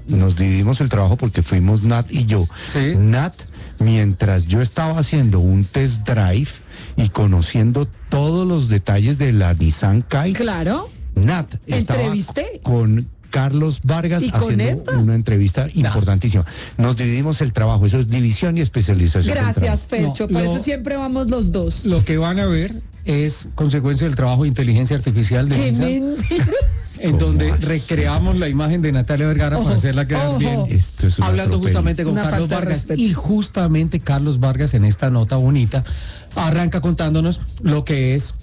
nos dividimos el trabajo porque fuimos Nat y yo. Sí. Nat, mientras yo estaba haciendo un test drive y conociendo todos los detalles de la Nissan Kite, Claro. Nat estaba ¿Entrevisté? con Carlos Vargas ¿Y con haciendo Neta? una entrevista importantísima. Nos dividimos el trabajo, eso es división y especialización. del Gracias, trabajo. Fercho. No, Por lo- eso siempre vamos los dos. Lo que van a ver es consecuencia del trabajo de inteligencia artificial de ¡Qué Nissan, mentira! en ¿Cómo donde así? recreamos la imagen de Natalia Vergara Ojo, para hacerla quedar ojo. bien. Esto es un Hablando atropello. justamente con Una Carlos falta de Vargas, respeto. y justamente Carlos Vargas en esta nota bonita arranca contándonos lo que es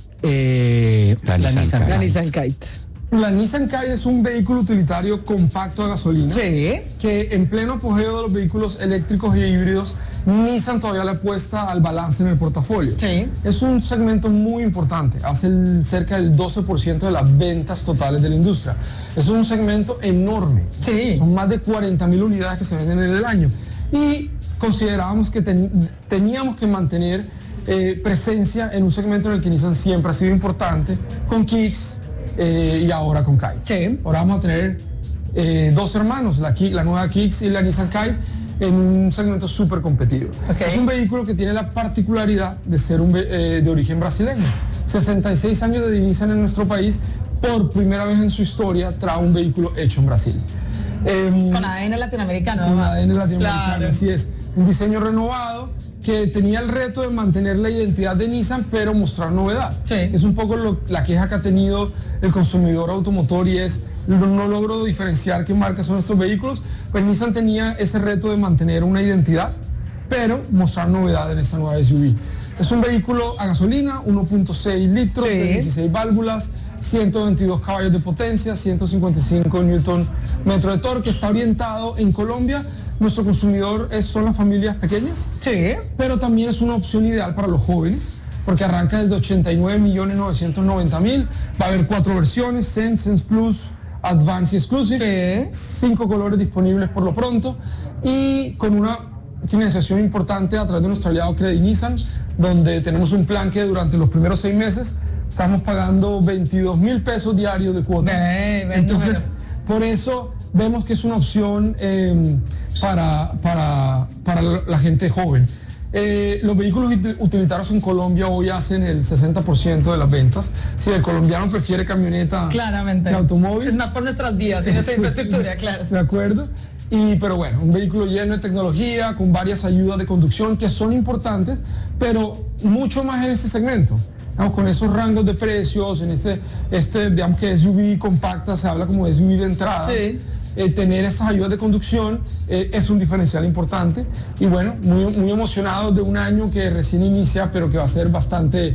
La la Nissan Nissan Kite. La Kite. Nissan Kite. La Nissan Kite es un vehículo utilitario compacto a gasolina. Sí. Que en pleno apogeo de los vehículos eléctricos y híbridos, Nissan todavía le apuesta al balance en el portafolio. Sí. Es un segmento muy importante, hace cerca del 12% de las ventas totales de la industria. Es un segmento enorme. Sí. Son más de 40.000 unidades que se venden en el año. Y considerábamos que teníamos que mantener presencia en un segmento en el que Nissan siempre ha sido importante, con Kicks y ahora con Kite. Sí. Ahora vamos a tener dos hermanos, la nueva Kicks y la Nissan Kite, en un segmento súper competitivo. Ok. Es un vehículo que tiene la particularidad de ser de origen brasileño. 66 años de Nissan en nuestro país, por primera vez en su historia trae un vehículo hecho en Brasil. Con ADN latinoamericano. Con además. ADN latinoamericano, Claro. así es. Un diseño renovado que tenía el reto de mantener la identidad de Nissan, pero mostrar novedad. Sí. Es un poco la queja que ha tenido el consumidor automotor, y es, no logro diferenciar qué marcas son estos vehículos. Pues Nissan tenía ese reto de mantener una identidad, pero mostrar novedad en esta nueva SUV. Es un vehículo a gasolina, 1.6 litros, Sí. de 16 válvulas, 122 caballos de potencia, 155 newton metro de torque. Está orientado en Colombia. Nuestro consumidor son las familias pequeñas, Sí. pero también es una opción ideal para los jóvenes, porque arranca desde 89.990.000. Va a haber 4 versiones: Sense Plus, Advance y Exclusive. 5 colores disponibles por lo pronto, y con una financiación importante a través de nuestro aliado Credit Nissan, donde tenemos un plan que durante los primeros 6 meses estamos pagando 22.000 pesos diarios de cuota. Entonces, bueno. por eso vemos que es una opción para la gente joven. Los vehículos utilitarios en Colombia hoy hacen el 60% de las ventas. Si el colombiano prefiere camioneta Claramente. que automóvil. Es más por nuestras vías y nuestra infraestructura, claro. De acuerdo. Pero bueno, un vehículo lleno de tecnología, con varias ayudas de conducción que son importantes, pero mucho más en este segmento. Digamos, con esos rangos de precios, en digamos que SUV compacta, se habla como de SUV de entrada. Sí. Tener estas ayudas de conducción es un diferencial importante. Y bueno, muy emocionados de un año que recién inicia, pero que va a ser bastante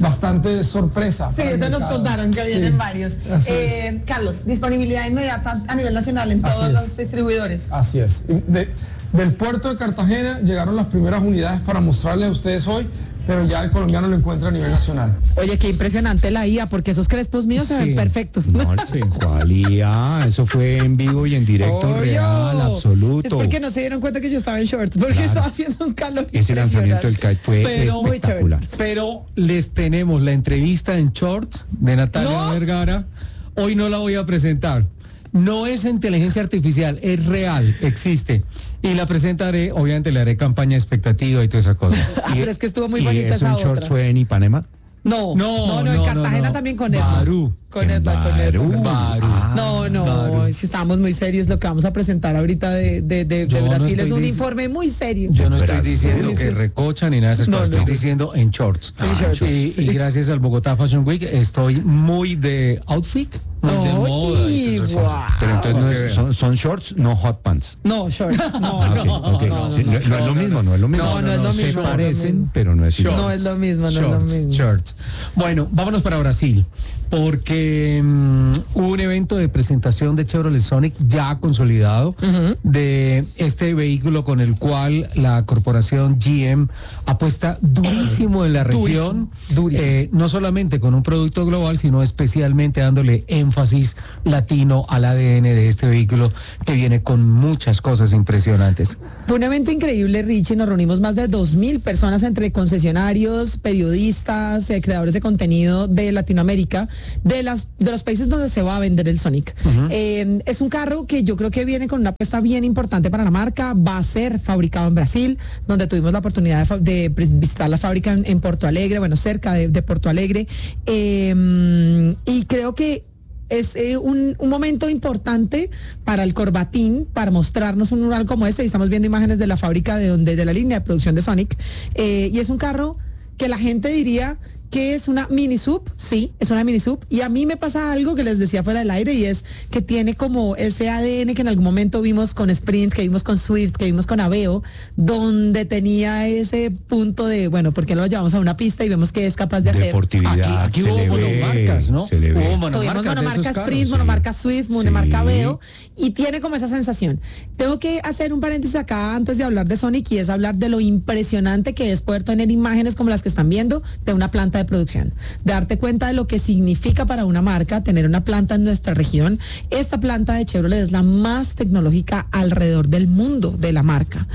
sorpresa. Sí, para el eso nos mercado. contaron que vienen Sí, varios. así es. Carlos, disponibilidad inmediata a nivel nacional en Así todos es. los distribuidores. Así es. Del puerto de Cartagena llegaron las primeras unidades para mostrarles a ustedes hoy, pero ya el colombiano lo encuentra a nivel nacional. Oye, qué impresionante la IA, porque esos crespos míos se Sí. ven perfectos. No, ¿cuál IA? Eso fue en vivo y en directo, Obvio. real, Es absoluto. porque no se dieron cuenta que yo estaba en shorts, porque Claro. estaba haciendo un calor Ese lanzamiento del impresionante. Kite fue Pero- espectacular. Pero les tenemos la entrevista en shorts de Natalia ¿No? Vergara. Hoy no la voy a presentar. No es inteligencia artificial, es real, existe. Y la presentaré, obviamente le haré campaña expectativa y toda esa cosa. Ah, pero es que estuvo muy ¿Y bonita eso esa en otra. shorts fue en Ipanema? No, No, en Cartagena también con Edna. Barú. Con En Edna, con Edna. Barú. No, Barú. si estábamos muy serios, lo que vamos a presentar ahorita de Yo no Brasil es estoy un dic- informe muy serio. Yo no estoy Brasil. diciendo que recochan ni nada de esas No, cosas, no. estoy diciendo en shorts. En shorts, Y sí. gracias al Bogotá Fashion Week estoy muy de outfit, muy de moda. y todas esas guau. cosas. Pero entonces Para que vean. son shorts, no hot pants. No, shorts, no, Ah, no, ok, ok. no, Sí, no es lo mismo, no es lo mismo. No es lo Se mismo. parecen, pero no es igual. No es lo mismo, no es lo Shorts, mismo. shorts. Bueno, vámonos para Brasil, porque hubo un evento de presentación de Chevrolet Sonic ya consolidado, de este vehículo con el cual la corporación GM apuesta durísimo en la región, durísimo. no solamente con un producto global, sino especialmente dándole énfasis latino al ADN de este vehículo que viene con muchas cosas impresionantes. Fue un evento increíble, Richie. Nos reunimos más de 2.000 personas entre concesionarios, periodistas, creadores de contenido de Latinoamérica. de los países donde se va a vender el Sonic. Es un carro que yo creo que viene con una apuesta bien importante para la marca. Va a ser fabricado en Brasil, donde tuvimos la oportunidad de visitar la fábrica en Porto Alegre, bueno, cerca de Porto Alegre. Y creo que es un momento importante para el Corbatín, para mostrarnos un mural como este, y estamos viendo imágenes de la fábrica de la línea de producción de Sonic, y es un carro que la gente diría que es una mini sub, sí, es una mini sub, y a mí me pasa algo que les decía fuera del aire, y es que tiene como ese ADN que en algún momento vimos con Sprint, que vimos con Swift, que vimos con Aveo, donde tenía ese punto de, bueno, ¿por qué no lo llevamos a una pista y vemos que es capaz de hacer? Deportividad. Aquí hubo monomarcas, ¿no? Se le ve. Tuvimos monomarca Sprint, monomarca Swift, monomarca Aveo, y tiene como esa sensación. Tengo que hacer un paréntesis acá antes de hablar de Sonic, y es hablar de lo impresionante que es poder tener imágenes como las que están viendo de una planta de producción, de darte cuenta de lo que significa para una marca tener una planta en nuestra región. Esta planta de Chevrolet es la más tecnológica alrededor del mundo de la marca,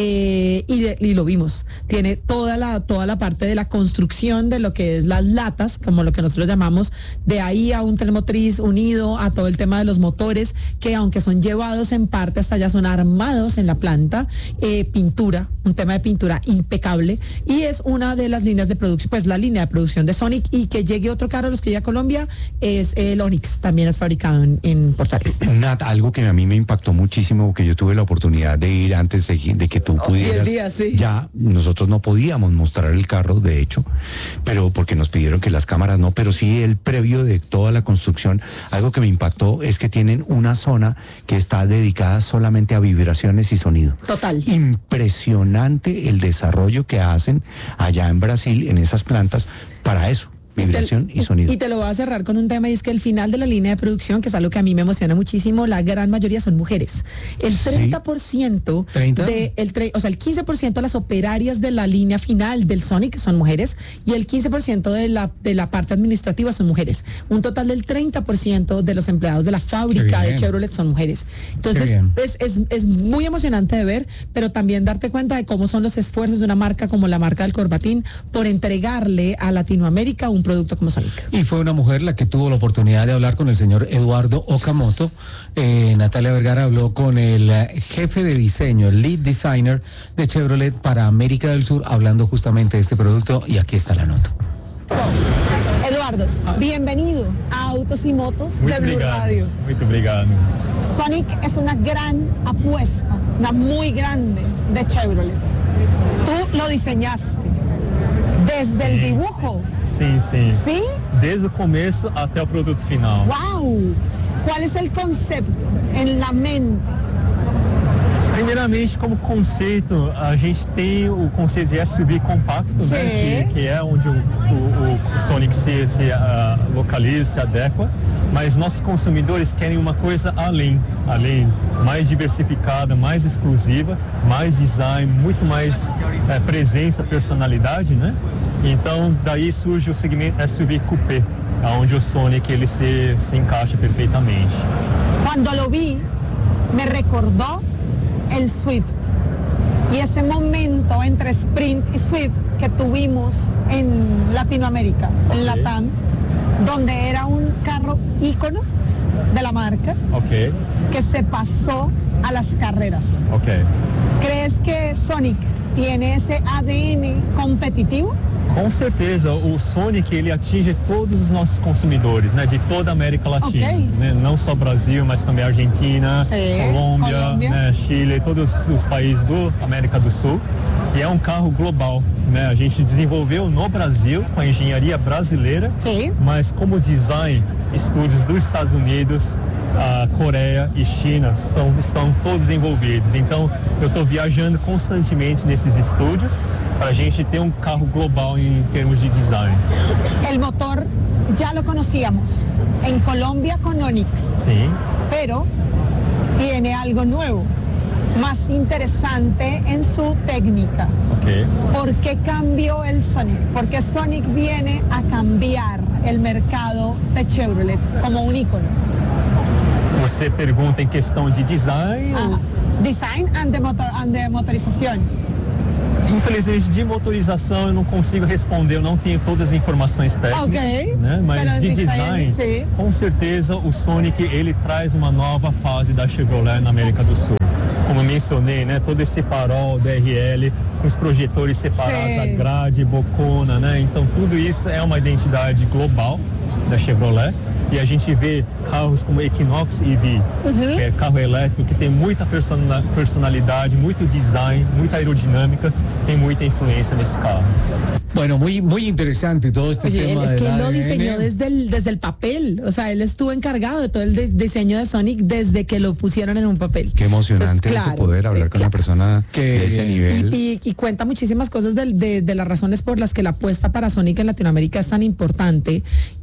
y lo vimos. Tiene toda la parte de la construcción de lo que es las latas, como lo que nosotros llamamos, de ahí a un tren motriz unido a todo el tema de los motores, que aunque son llevados en parte hasta allá, son armados en la planta. Pintura, un tema de pintura impecable, y es una de las líneas de producción, pues la línea de producción de Sonic. Y que llegue otro carro a los que llega a Colombia es el Onix, también es fabricado en Porto Alegre. Nat, algo que a mí me impactó muchísimo, que yo tuve la oportunidad de ir antes de que tú pudieras. 10 días, sí. Ya nosotros no podíamos mostrar el carro, de hecho, pero porque nos pidieron que las cámaras no, pero sí el previo de toda la construcción. Algo que me impactó es que tienen una zona que está dedicada solamente a vibraciones y sonido. Total. Impresionante el desarrollo que hacen allá en Brasil, en esas plantas, para eso. Vibración y sonido. Y te lo voy a cerrar con un tema, y es que el final de la línea de producción, que es algo que a mí me emociona muchísimo, la gran mayoría son mujeres. El 30%, o sea, el 15% de las operarias de la línea final del Sonic son mujeres, y el 15% de la parte administrativa son mujeres. Un total del 30% de los empleados de la fábrica de Chevrolet son mujeres. Entonces, es muy emocionante de ver, pero también darte cuenta de cómo son los esfuerzos de una marca como la marca del Corbatín por entregarle a Latinoamérica un producto como Sonic. Y fue una mujer la que tuvo la oportunidad de hablar con el señor Eduardo Okamoto. Natalia Vergara habló con el jefe de diseño, el lead designer de Chevrolet para América del Sur, hablando justamente de este producto, y aquí está la nota. Eduardo, bienvenido a Autos y Motos de Blue Radio. Muito obrigado. Sonic es una gran apuesta, una muy grande de Chevrolet. Tú lo diseñaste desde el dibujo. Sim, sim. ¿Sí? Desde o começo até o produto final. ¡Wow! ¿Cuál es el concepto en la mente? Primeiramente, como conceito, a gente tem o conceito de SUV compacto, né, que é onde o Sonic se localiza, se adequa, mas nossos consumidores querem uma coisa além, mais diversificada, mais exclusiva, mais design, muito mais presença, personalidade, né? Então, daí surge o segmento SUV Coupé, onde o Sonic ele se encaixa perfeitamente. Cuando lo vi, me recordó el Swift y ese momento entre Sprint y Swift que tuvimos en Latinoamérica, en Latam, donde era un carro ícono de la marca que se pasó a las carreras. ¿Crees que Sonic tiene ese ADN competitivo? Com certeza, o Sonic ele atinge todos os nossos consumidores, né, de toda a América Latina, né, não só Brasil, mas também Argentina, Colômbia, né, Chile, todos os países da América do Sul. E é um carro global, né? A gente desenvolveu no Brasil com a engenharia brasileira, mas como design, estúdios dos Estados Unidos, a Coreia e China estão todos envolvidos. Então, eu estou viajando constantemente nesses estúdios para a gente ter um carro global em termos de design. El motor ya lo conocíamos en Colombia con Onix, pero tiene algo nuevo, más interesante en su técnica. ¿Por qué cambió el Sonic? Porque Sonic viene a cambiar el mercado de Chevrolet como un ícono. Você pergunta em questão de design? Design and de motorización. Infelizmente, de motorização eu não consigo responder, eu não tenho todas as informações técnicas, né? Mas de design, com certeza o Sonic ele traz uma nova fase da Chevrolet na América do Sul. Como eu mencionei, né? Todo esse farol DRL com os projetores separados, a grade, bocona, né? Então tudo isso é uma identidade global da Chevrolet. E a gente vê carros como Equinox EV, que é carro elétrico, que tem muita personalidade, muito design, muita aerodinâmica, tem muita influencia nesse carro. Bueno, muy interesante todo este tema. Es que él lo diseñó desde el papel, o sea, él estuvo encargado de todo el diseño de Sonic desde que lo pusieron en un papel. Qué emocionante. Entonces, claro, poder hablar con una persona de ese nivel. Y cuenta muchísimas cosas de las razones por las que la apuesta para Sonic en Latinoamérica es tan importante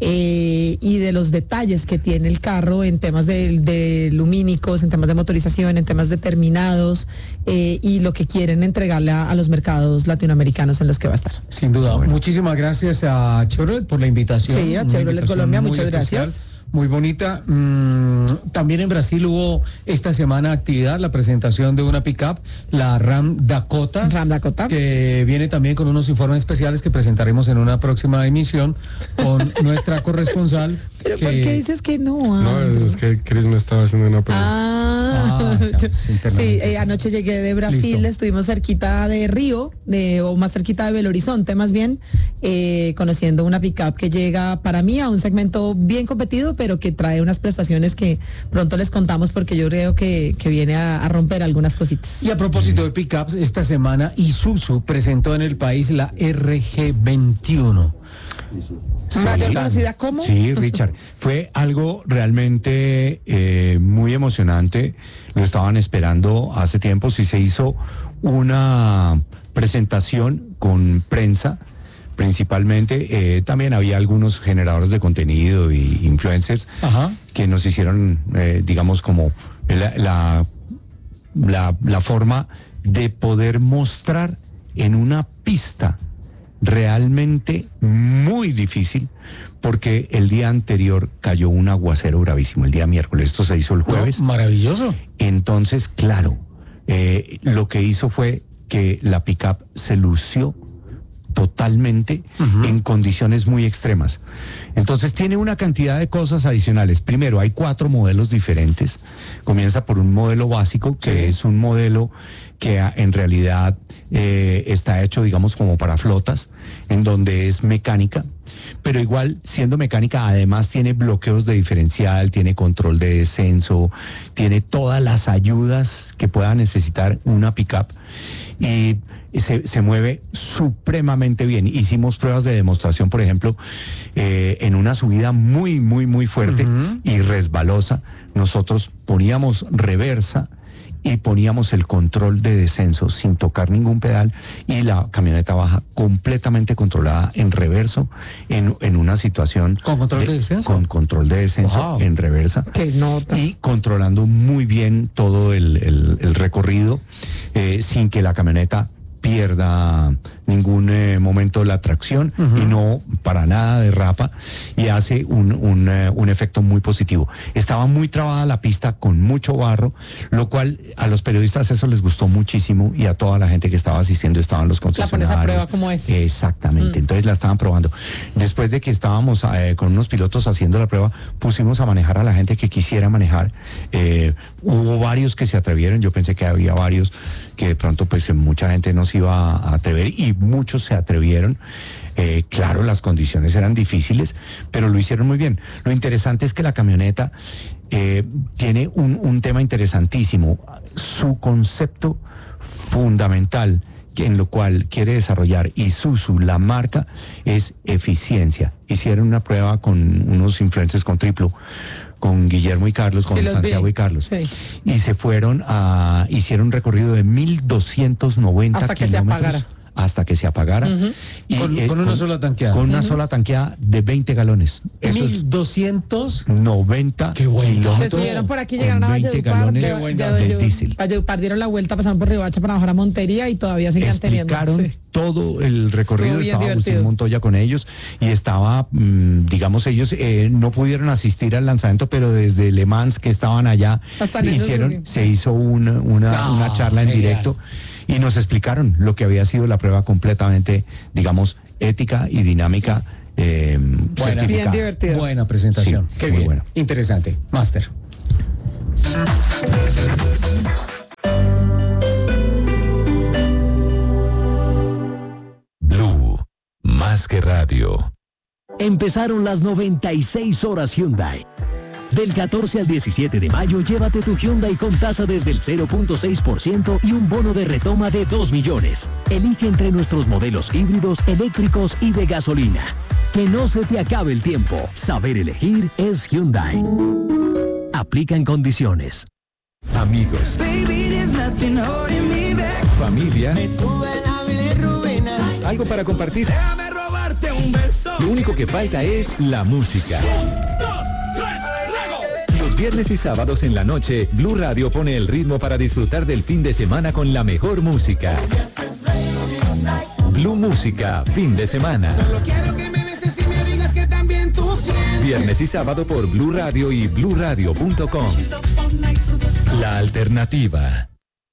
y de los detalles que tiene el carro en temas de lumínicos, en temas de motorización, en temas de terminados y lo que quieren entregarle a los mercados latinoamericanos en los que va a estar. Sin duda. Bueno. Muchísimas gracias a Chevrolet por la invitación. Sí, a Chevrolet Colombia, muchas gracias. Muy bonita. También en Brasil hubo esta semana actividad, la presentación de una pickup, la Ram Dakota. Que viene también con unos informes especiales que presentaremos en una próxima emisión con nuestra corresponsal. ¿Pero por qué dices que no? No, es que Chris me estaba haciendo una pregunta. Sí, anoche llegué de Brasil, estuvimos cerquita de Río, o más cerquita de Belo Horizonte, más bien, conociendo una pickup que llega para mí a un segmento bien competido, pero que trae unas prestaciones que pronto les contamos porque yo creo que viene a romper algunas cositas. Y a propósito de pickups, esta semana Isuzu presentó en el país la RG21. ¿Mayor conocida como? Sí, Richard. Fue algo realmente muy emocionante. Lo estaban esperando hace tiempo. Sí, se hizo una presentación con prensa, principalmente. También había algunos generadores de contenido y influencers que nos hicieron, digamos, como la forma de poder mostrar en una pista realmente muy difícil, porque el día anterior cayó un aguacero bravísimo, el día miércoles. Esto se hizo el jueves. Maravilloso. Entonces, claro, lo que hizo fue que la pickup se lució totalmente en condiciones muy extremas. Entonces tiene una cantidad de cosas adicionales. Primero, hay 4 modelos diferentes. Comienza por un modelo básico, que es un modelo que en realidad está hecho, digamos, como para flotas, en donde es mecánica, pero igual, siendo mecánica, además tiene bloqueos de diferencial, tiene control de descenso, tiene todas las ayudas que pueda necesitar una pickup y se mueve supremamente bien. Hicimos pruebas de demostración, por ejemplo, en una subida muy, muy, muy fuerte y resbalosa. Nosotros poníamos reversa y poníamos el control de descenso sin tocar ningún pedal y la camioneta baja completamente controlada en reverso en una situación... ¿Con control de descenso? Con control de descenso en reversa. ¡Qué nota! Y controlando muy bien todo el recorrido sin que la camioneta pierda ningún momento la tracción y no para nada derrapa y hace un efecto muy positivo. Estaba muy trabada la pista con mucho barro, lo cual a los periodistas eso les gustó muchísimo y a toda la gente que estaba asistiendo, estaban los concesionarios. La pones a prueba como es. Exactamente, entonces la estaban probando. Después de que estábamos con unos pilotos haciendo la prueba, pusimos a manejar a la gente que quisiera manejar. Hubo varios que se atrevieron, yo pensé que había varios que de pronto pues mucha gente no se iba a atrever y muchos se atrevieron. Claro, las condiciones eran difíciles, pero lo hicieron muy bien. Lo interesante es que la camioneta tiene un tema interesantísimo. Su concepto fundamental, en lo cual quiere desarrollar Isuzu, la marca, es eficiencia. Hicieron una prueba con unos influencers con Triplo, con Guillermo y Carlos, con Santiago y Carlos. Sí. Y se fueron hicieron un recorrido de 1.290 hasta que kilómetros. Hasta que se apagara. Y, con una sola tanqueada. Con una sola tanqueada de 20 galones. 1.290 kilómetros. Se estuvieron por aquí, llegaron a Valledupar. De diésel. Valledupar dieron la vuelta, pasaron por Riohacha para bajar a Montería y todavía siguen teniendo. Todo el recorrido, estaba Agustín Montoya con ellos y estaba, digamos, ellos no pudieron asistir al lanzamiento, pero desde Le Mans que estaban allá, se hizo una charla en directo y nos explicaron lo que había sido la prueba completamente, digamos, ética y dinámica. Buena, bien divertida. Buena presentación. Sí, qué muy bien. bueno. Interesante. Máster. Blue, más que radio. Empezaron las 96 horas Hyundai. Del 14 al 17 de mayo, llévate tu Hyundai con tasa desde el 0.6% y un bono de retoma de 2 millones. Elige entre nuestros modelos híbridos, eléctricos y de gasolina. Que no se te acabe el tiempo. Saber elegir es Hyundai. Aplican condiciones. Amigos. Familia. Algo para compartir. Lo único que falta es la música. Los viernes y sábados en la noche, Blue Radio pone el ritmo para disfrutar del fin de semana con la mejor música. Blue Música, fin de semana. Viernes y sábado por Blue Radio y BlueRadio.com. La alternativa.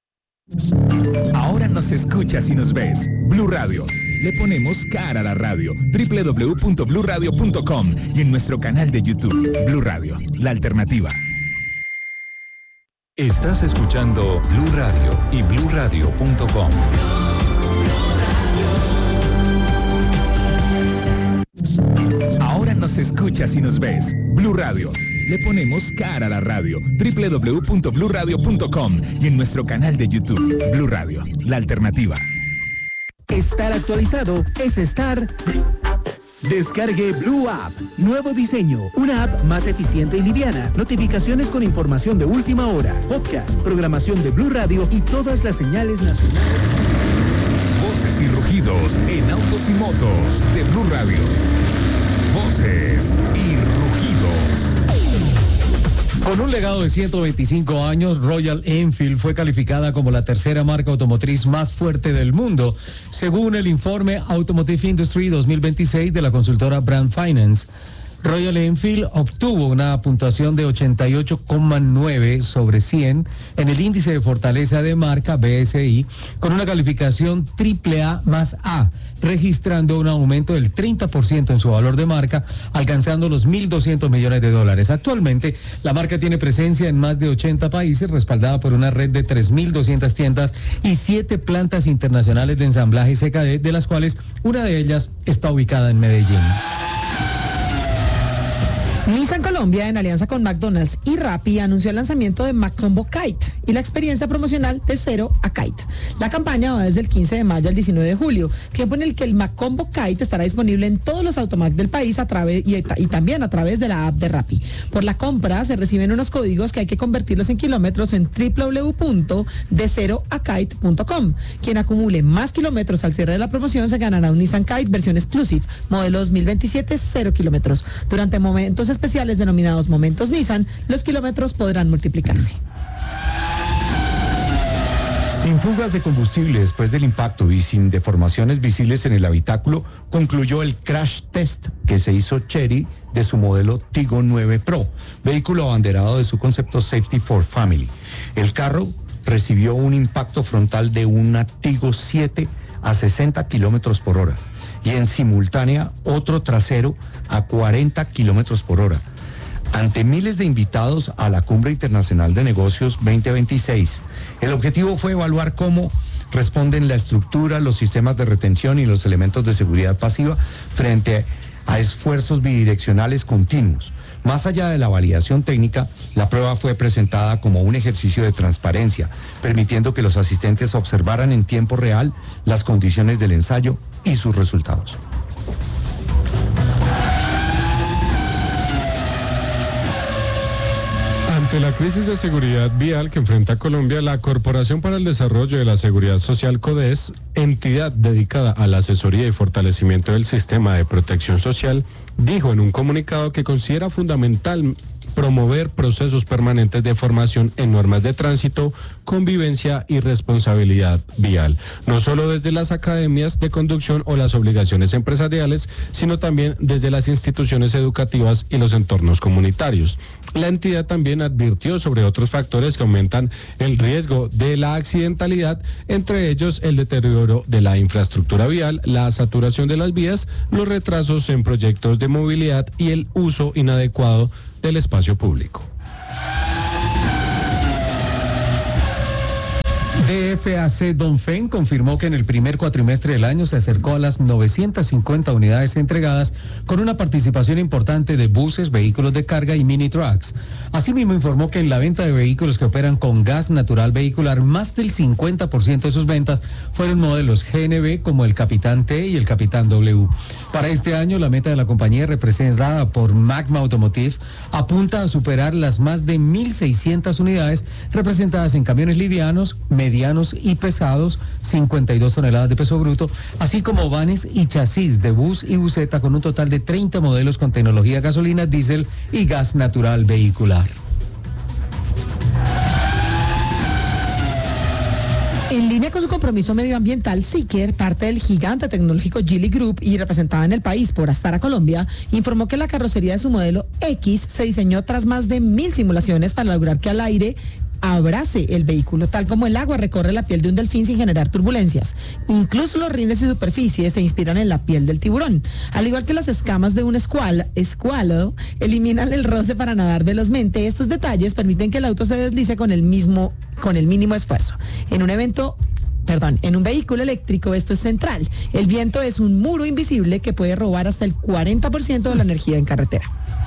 Ahora nos escuchas y nos ves. Blue Radio. Le ponemos cara a la radio. www.bluradio.com y en nuestro canal de YouTube. Blue Radio, la alternativa. Estás escuchando Blue Radio y BlueRadio.com. Ahora nos escuchas y nos ves. Blue Radio. Le ponemos cara a la radio. www.bluradio.com y en nuestro canal de YouTube. Blue Radio, la alternativa. Estar actualizado es estar... Descargue Blue App. Nuevo diseño. Una app más eficiente y liviana. Notificaciones con información de última hora. Podcast, programación de Blue Radio y todas las señales nacionales. Voces y rugidos en autos y motos de Blue Radio. Voces y rugidos. Con un legado de 125 años, Royal Enfield fue calificada como la tercera marca automotriz más fuerte del mundo, según el informe Automotive Industry 2026 de la consultora Brand Finance. Royal Enfield obtuvo una puntuación de 88,9 sobre 100 en el índice de fortaleza de marca BSI, con una calificación AAA más A, registrando un aumento del 30% en su valor de marca, alcanzando los $1.200 millones. Actualmente, la marca tiene presencia en más de 80 países, respaldada por una red de 3.200 tiendas y 7 plantas internacionales de ensamblaje CKD, de las cuales una de ellas está ubicada en Medellín. Nissan Colombia, en alianza con McDonald's y Rappi, anunció el lanzamiento de Macombo Kite y la experiencia promocional de Cero a Kite. La campaña va desde el 15 de mayo al 19 de julio, tiempo en el que el Macombo Kite estará disponible en todos los Automac del país y también a través de la app de Rappi. Por la compra se reciben unos códigos que hay que convertirlos en kilómetros en www.dezeroakite.com. Quien acumule más kilómetros al cierre de la promoción se ganará un Nissan Kite versión Exclusive, modelo 2027, 0 kilómetros. Durante momentos especiales denominados Momentos Nissan, los kilómetros podrán multiplicarse. Sin fugas de combustible después del impacto y sin deformaciones visibles en el habitáculo, concluyó el crash test que se hizo Chery de su modelo Tigo 9 Pro, vehículo abanderado de su concepto Safety for Family. El carro recibió un impacto frontal de una Tigo 7 a 60 kilómetros por hora y en simultánea otro trasero a 40 kilómetros por hora. Ante miles de invitados a la Cumbre Internacional de Negocios 2026, el objetivo fue evaluar cómo responden la estructura, los sistemas de retención y los elementos de seguridad pasiva frente a esfuerzos bidireccionales continuos. Más allá de la validación técnica, la prueba fue presentada como un ejercicio de transparencia, permitiendo que los asistentes observaran en tiempo real las condiciones del ensayo y sus resultados. Ante la crisis de seguridad vial que enfrenta Colombia, la Corporación para el Desarrollo de la Seguridad Social CODES, entidad dedicada a la asesoría y fortalecimiento del sistema de protección social, dijo en un comunicado que considera fundamental promover procesos permanentes de formación en normas de tránsito, convivencia y responsabilidad vial, no solo desde las academias de conducción o las obligaciones empresariales, sino también desde las instituciones educativas y los entornos comunitarios. La entidad también advirtió sobre otros factores que aumentan el riesgo de la accidentalidad, entre ellos el deterioro de la infraestructura vial, la saturación de las vías, los retrasos en proyectos de movilidad y el uso inadecuado del espacio público. DFAC Donfen confirmó que en el primer cuatrimestre del año se acercó a las 950 unidades entregadas, con una participación importante de buses, vehículos de carga y mini trucks. Asimismo informó que en la venta de vehículos que operan con gas natural vehicular, más del 50% de sus ventas fueron modelos GNV como el Capitán T y el Capitán W. Para este año, la meta de la compañía, representada por Magma Automotive, apunta a superar las más de 1.600 unidades representadas en camiones livianos, medianos y pesados, 52 toneladas de peso bruto, así como vanes y chasis de bus y buseta, con un total de 30 modelos con tecnología gasolina, diésel y gas natural vehicular. En línea con su compromiso medioambiental, Seeker, parte del gigante tecnológico Geely Group y representada en el país por Astara Colombia, informó que la carrocería de su modelo X se diseñó tras más de 1.000 simulaciones para lograr que al aire abrace el vehículo, tal como el agua recorre la piel de un delfín sin generar turbulencias. Incluso los rines y superficies se inspiran en la piel del tiburón. Al igual que las escamas de un escualo eliminan el roce para nadar velozmente, estos detalles permiten que el auto se deslice con el mínimo esfuerzo. En un vehículo eléctrico esto es central. El viento es un muro invisible que puede robar hasta el 40% de la energía en carretera.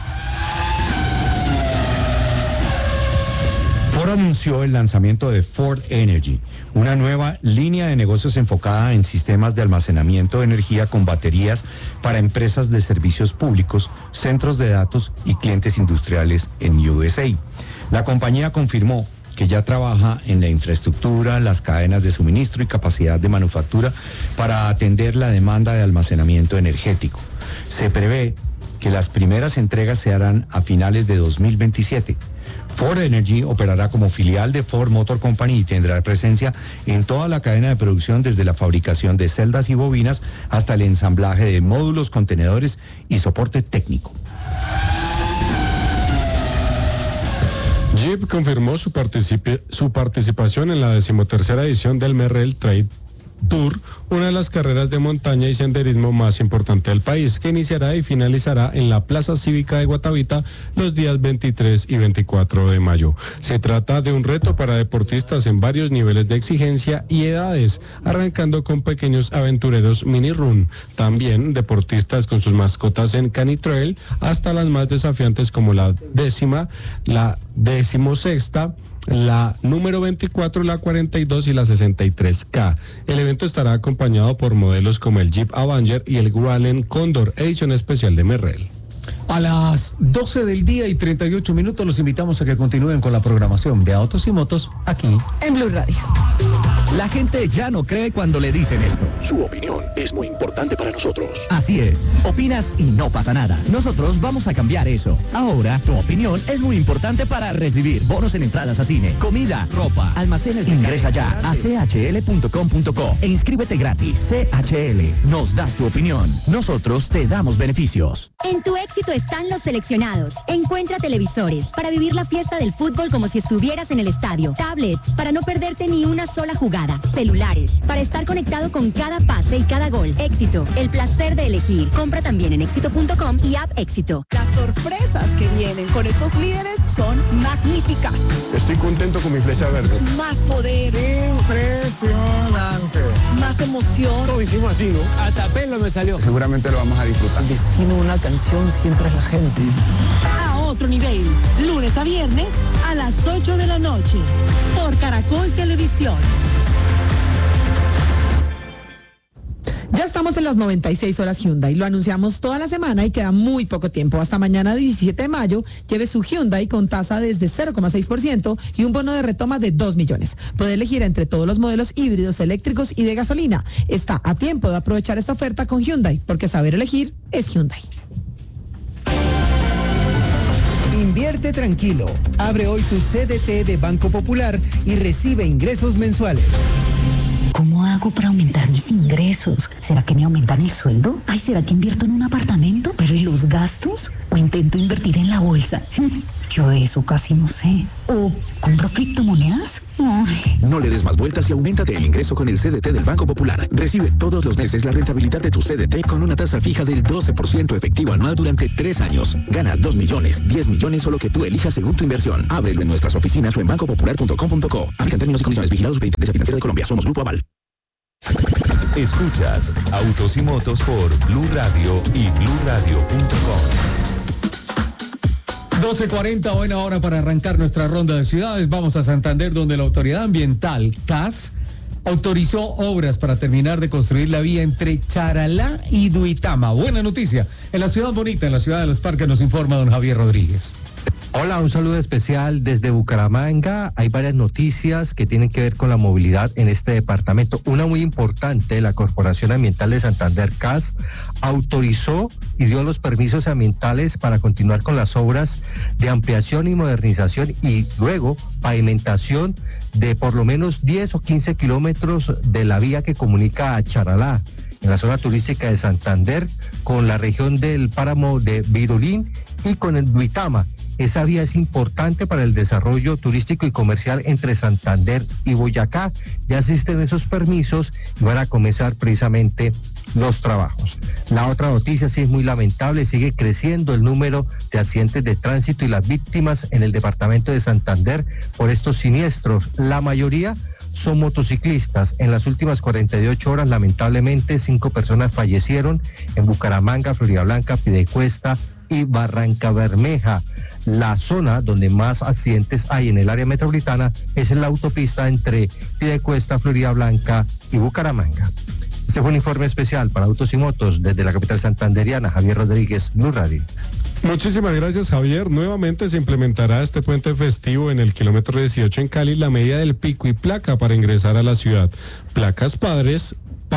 Ford anunció el lanzamiento de Ford Energy, una nueva línea de negocios enfocada en sistemas de almacenamiento de energía con baterías para empresas de servicios públicos, centros de datos y clientes industriales en USA. La compañía confirmó que ya trabaja en la infraestructura, las cadenas de suministro y capacidad de manufactura para atender la demanda de almacenamiento energético. Se prevé que las primeras entregas se harán a finales de 2027. Ford Energy operará como filial de Ford Motor Company y tendrá presencia en toda la cadena de producción, desde la fabricación de celdas y bobinas hasta el ensamblaje de módulos, contenedores y soporte técnico. Jeep confirmó su participación en la 13ª edición del Merrell Trade Tour, una de las carreras de montaña y senderismo más importante del país, que iniciará y finalizará en la Plaza Cívica de Guatavita los días 23 y 24 de mayo. Se trata de un reto para deportistas en varios niveles de exigencia y edades, arrancando con pequeños aventureros mini run, también deportistas con sus mascotas en canitrail, hasta las más desafiantes como la 10ª, la 16ª, la número 24, la 42 y la 63K. El evento estará acompañado por modelos como el Jeep Avenger y el Gralen Condor, edición especial de Merrell. A las 12 del día y 38 minutos los invitamos a que continúen con la programación de Autos y Motos aquí en Blue Radio. La gente ya no cree cuando le dicen esto. Su opinión es muy importante para nosotros. Así es, opinas y no pasa nada. Nosotros vamos a cambiar eso. Ahora, tu opinión es muy importante para recibir bonos en entradas a cine, comida, ropa, almacenes. Ingresa ya a chl.com.co e inscríbete gratis. CHL, nos das tu opinión. Nosotros te damos beneficios. En tu éxito están los seleccionados. Encuentra televisores para vivir la fiesta del fútbol como si estuvieras en el estadio. Tablets para no perderte ni una sola jugada. Celulares para estar conectado con cada pase y cada gol. Éxito, el placer de elegir. Compra también en éxito.com y app Éxito. Las sorpresas que vienen con estos líderes son magníficas. Estoy contento con mi flecha verde. Más poder. Impresionante. Más emoción. Lo hicimos así, ¿no? Hasta pelo me salió. Seguramente lo vamos a disfrutar. El destino de una canción siempre es la gente. A otro nivel. Lunes a viernes a las 8 de la noche. Por Caracol Televisión. Ya estamos en las 96 horas Hyundai. Lo anunciamos toda la semana y queda muy poco tiempo. Hasta mañana 17 de mayo, lleve su Hyundai con tasa desde 0,6% y un bono de retoma de 2 millones. Puede elegir entre todos los modelos híbridos, eléctricos y de gasolina. Está a tiempo de aprovechar esta oferta con Hyundai, porque saber elegir es Hyundai. Invierte tranquilo. Abre hoy tu CDT de Banco Popular y recibe ingresos mensuales. ¿Cómo hago para aumentar mis ingresos? ¿Será que me aumentan el sueldo? Ay, ¿será que invierto en un apartamento? ¿Pero y los gastos? ¿O intento invertir en la bolsa? Yo de eso casi no sé. ¿O compro criptomonedas? Ay. No le des más vueltas y auméntate el ingreso con el CDT del Banco Popular. Recibe todos los meses la rentabilidad de tu CDT con una tasa fija del 12% efectivo anual durante 3 años. Gana 2 millones, 10 millones o lo que tú elijas según tu inversión. Ábrelo en nuestras oficinas o en bancopopular.com.co. Aplican términos y condiciones. Vigilados Superintendencia Financiera de Colombia. Somos Grupo Aval. Escuchas Autos y Motos por Blue Radio y BlueRadio.com. 12:40, buena hora para arrancar nuestra ronda de ciudades. Vamos a Santander, donde la autoridad ambiental, CAS, autorizó obras para terminar de construir la vía entre Charalá y Duitama. Buena noticia. En la ciudad bonita, en la ciudad de los parques, nos informa don Javier Rodríguez. Hola, un saludo especial desde Bucaramanga. Hay varias noticias que tienen que ver con la movilidad en este departamento. Una muy importante, la Corporación Ambiental de Santander, CAS, autorizó y dio los permisos ambientales para continuar con las obras de ampliación y modernización y luego pavimentación de por lo menos 10 o 15 kilómetros de la vía que comunica a Charalá, en la zona turística de Santander, con la región del páramo de Virulín y con el Duitama. Esa vía es importante para el desarrollo turístico y comercial entre Santander y Boyacá. Ya existen esos permisos y van a comenzar precisamente los trabajos. La otra noticia sí es muy lamentable, sigue creciendo el número de accidentes de tránsito y las víctimas en el departamento de Santander por estos siniestros. La mayoría son motociclistas. En las últimas 48 horas, lamentablemente, 5 personas fallecieron en Bucaramanga, Floridablanca, Piedecuesta y Barranca Bermeja. La zona donde más accidentes hay en el área metropolitana es en la autopista entre Piedecuesta, Floridablanca y Bucaramanga. Este fue un informe especial para Autos y Motos desde la capital santanderiana. Javier Rodríguez, Blue Radio. Muchísimas gracias, Javier. Nuevamente se implementará este puente festivo en el kilómetro 18 en Cali la medida del pico y placa para ingresar a la ciudad. Placas pares,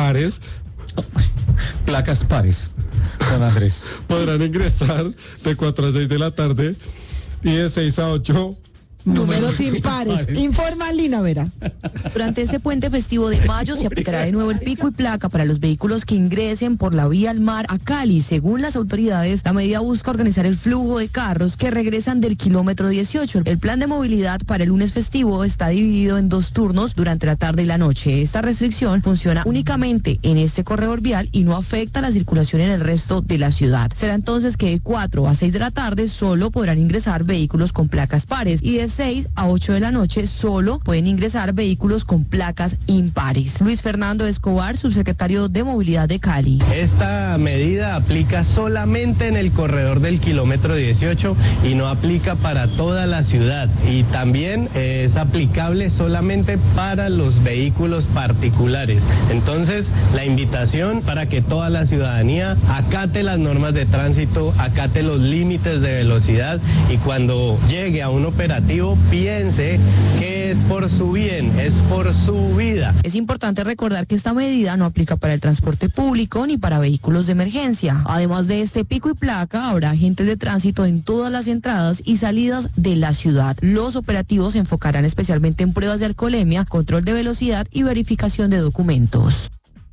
don Andrés. Podrán ingresar de 4 a 6 de la tarde y de 6 a 8. Números impares. Informa Lina Vera. Durante este puente festivo de mayo se aplicará de nuevo el pico y placa para los vehículos que ingresen por la vía al mar a Cali. Según las autoridades, la medida busca organizar el flujo de carros que regresan del kilómetro 18. El plan de movilidad para el lunes festivo está dividido en 2 turnos durante la tarde y la noche. Esta restricción funciona únicamente en este corredor vial y no afecta la circulación en el resto de la ciudad. Será entonces que de 4 a 6 de la tarde solo podrán ingresar vehículos con placas pares y de 6 a 8 de la noche solo pueden ingresar vehículos con placas impares. Luis Fernando Escobar, subsecretario de Movilidad de Cali. Esta medida aplica solamente en el corredor del kilómetro 18 y no aplica para toda la ciudad, y también es aplicable solamente para los vehículos particulares. Entonces, la invitación para que toda la ciudadanía acate las normas de tránsito, acate los límites de velocidad y cuando llegue a un operativo piense que es por su bien, es por su vida. Es importante recordar que esta medida no aplica para el transporte público ni para vehículos de emergencia. Además de este pico y placa, habrá agentes de tránsito en todas las entradas y salidas de la ciudad. Los operativos se enfocarán especialmente en pruebas de alcoholemia, control de velocidad y verificación de documentos.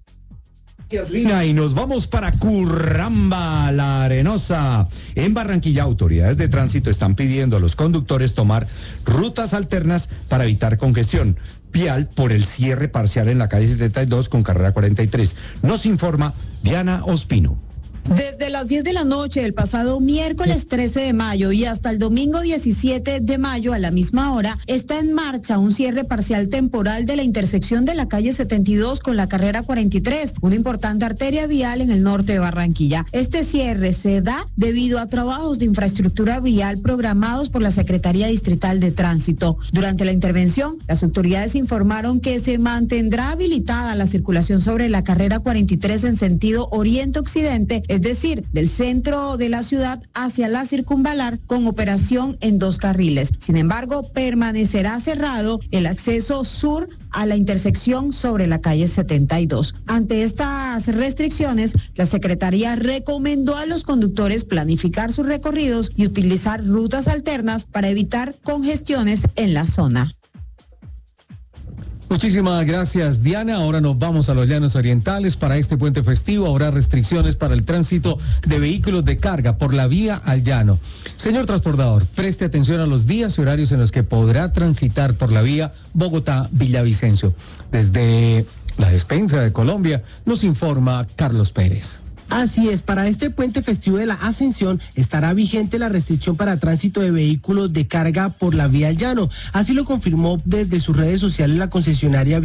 Y nos vamos para Curramba, La Arenosa. En Barranquilla, autoridades de tránsito están pidiendo a los conductores tomar rutas alternas para evitar congestión vial por el cierre parcial en la calle 72 con carrera 43. Nos informa Diana Ospino. Desde las 10 de la noche del pasado miércoles 13 de mayo y hasta el domingo 17 de mayo a la misma hora está en marcha un cierre parcial temporal de la intersección de la calle 72 con la carrera 43, una importante arteria vial en el norte de Barranquilla. Este cierre se da debido a trabajos de infraestructura vial programados por la Secretaría Distrital de Tránsito. Durante la intervención, las autoridades informaron que se mantendrá habilitada la circulación sobre la carrera 43 en sentido oriente-occidente, es decir, del centro de la ciudad hacia la circunvalar, con operación en 2 carriles. Sin embargo, permanecerá cerrado el acceso sur a la intersección sobre la calle 72. Ante estas restricciones, la Secretaría recomendó a los conductores planificar sus recorridos y utilizar rutas alternas para evitar congestiones en la zona. Muchísimas gracias, Diana. Ahora nos vamos a los Llanos Orientales. Para este puente festivo habrá restricciones para el tránsito de vehículos de carga por la vía al llano. Señor transportador, preste atención a los días y horarios en los que podrá transitar por la vía Bogotá-Villavicencio. Desde la despensa de Colombia nos informa Carlos Pérez. Así es, para este puente festivo de la Ascensión estará vigente la restricción para tránsito de vehículos de carga por la vía al llano. Así lo confirmó desde sus redes sociales la concesionaria